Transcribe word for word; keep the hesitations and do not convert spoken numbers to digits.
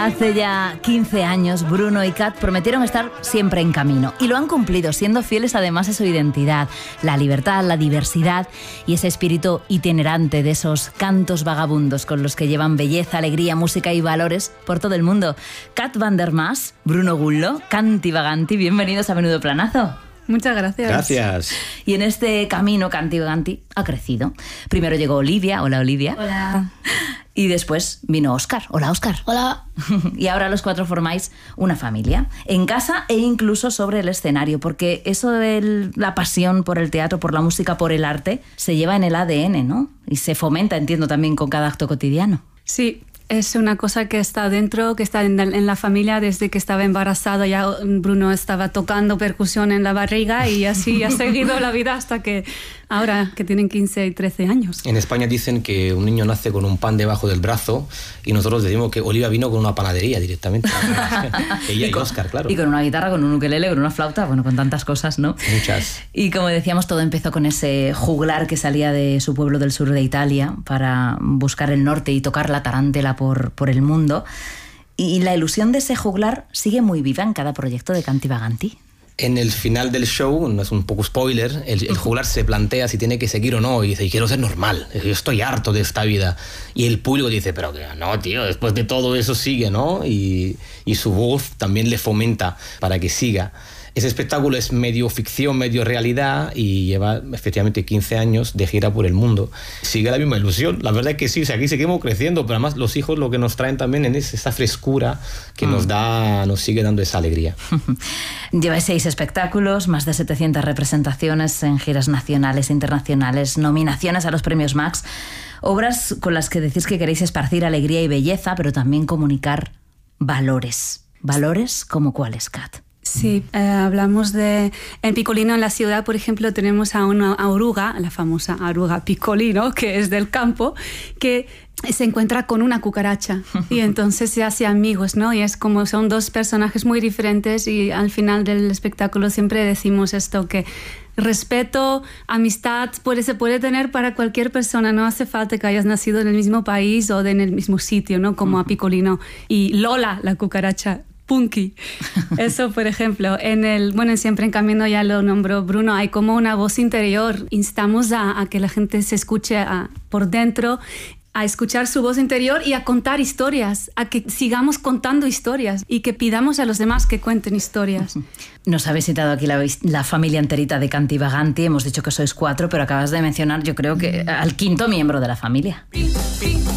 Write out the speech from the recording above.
Hace ya quince años, Bruno y Kat prometieron estar siempre en camino. Y lo han cumplido, siendo fieles además a su identidad, la libertad, la diversidad y ese espíritu itinerante de esos cantos vagabundos con los que llevan belleza, alegría, música y valores por todo el mundo. Kat van der Maas, Bruno Gullo, Canti Vaganti, bienvenidos a Menudo Planazo. Muchas gracias. Gracias. Y en este camino Canti Vaganti ha crecido. Primero llegó Olivia. Hola, Olivia. Hola. Y después vino Óscar. Hola, Óscar. Hola. Y ahora los cuatro formáis una familia, en casa e incluso sobre el escenario, porque eso de la pasión por el teatro, por la música, por el arte, se lleva en el A D N, ¿no? Y se fomenta, entiendo, también con cada acto cotidiano. Sí. Es una cosa que está dentro, que está en, en la familia desde que estaba embarazada. Ya Bruno estaba tocando percusión en la barriga y así ha seguido la vida hasta que ahora que tienen quince y trece años. En España dicen que un niño nace con un pan debajo del brazo y nosotros decimos que Olivia vino con una panadería directamente. Ella y, y con, Óscar, claro. Y con una guitarra, con un ukelele, con una flauta, bueno, con tantas cosas, ¿no? Muchas. Y como decíamos, todo empezó con ese juglar que salía de su pueblo del sur de Italia para buscar el norte y tocar la tarántela por, por el mundo. Y la ilusión de ese juglar sigue muy viva en cada proyecto de Canti Vaganti. En el final del show, no es un poco spoiler, el, el juglar se plantea si tiene que seguir o no y dice, quiero ser normal, yo estoy harto de esta vida. Y el público dice, pero que no, tío, después de todo eso sigue, ¿no? Y, y su voz también le fomenta para que siga. Ese espectáculo es medio ficción, medio realidad y lleva efectivamente quince años de gira por el mundo. Sigue la misma ilusión. La verdad es que sí, o sea, aquí seguimos creciendo, pero además los hijos lo que nos traen también es esa frescura que mm. nos da, nos sigue dando esa alegría. Lleváis seis espectáculos, más de setecientas representaciones en giras nacionales e internacionales, nominaciones a los premios Max, obras con las que decís que queréis esparcir alegría y belleza, pero también comunicar valores. ¿Valores como cuáles, Kat? Sí, eh, hablamos de... En Piccolino, en la ciudad, por ejemplo, tenemos a una oruga, la famosa oruga Piccolino, que es del campo, que se encuentra con una cucaracha y entonces se hace amigos, ¿no? Y es como son dos personajes muy diferentes y al final del espectáculo siempre decimos esto, que respeto, amistad puede, se puede tener para cualquier persona, no hace falta que hayas nacido en el mismo país o de en el mismo sitio, ¿no? Como a Piccolino. Y Lola, la cucaracha, Punky. Eso, por ejemplo, en el, bueno, en Siempre en Camino ya lo nombró Bruno, hay como una voz interior. Instamos a, a que la gente se escuche a, por dentro, a escuchar su voz interior y a contar historias, a que sigamos contando historias y que pidamos a los demás que cuenten historias. Nos habéis citado aquí la, la familia enterita de Canti Vaganti, hemos dicho que sois cuatro, pero acabas de mencionar, yo creo que al quinto miembro de la familia.